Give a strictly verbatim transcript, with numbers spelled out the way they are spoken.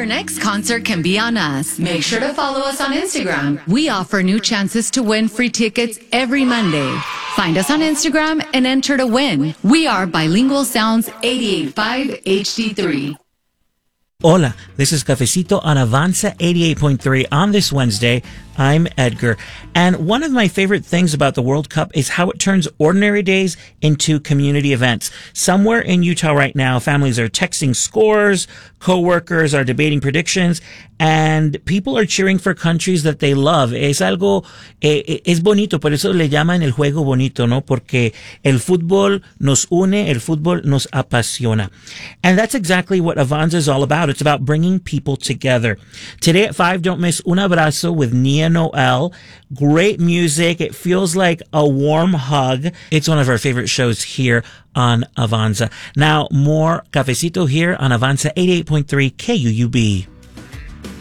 Your next concert can be on us. Make sure to follow us on Instagram. We offer new chances to win free tickets every Monday. Find us on Instagram and enter to win. We are Bilingual Sounds eighty-eight point five H D three. Hola, this is Cafecito on Avanza eighty-eight point three. On this Wednesday, I'm Edgar. And one of my favorite things about the World Cup is how it turns ordinary days into community events. Somewhere in Utah right now, families are texting scores, coworkers are debating predictions, and people are cheering for countries that they love. Es algo, eh, es bonito, por eso le llaman el juego bonito, ¿no? Porque el fútbol nos une, el fútbol nos apasiona. And that's exactly what Avanza is all about. It's about bringing people together. Today at five, don't miss Un Abrazo with Nia Noel. Great music. It feels like a warm hug. It's one of our favorite shows here on Avanza. Now, more Cafecito here on Avanza eighty-eight point three K U U B.